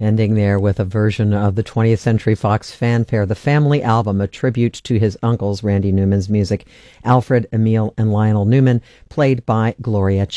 Ending there with a version of the 20th Century Fox fanfare, The Family Album, a tribute to his uncles, Randy Newman's music, Alfred, Emil, and Lionel Newman, played by Gloria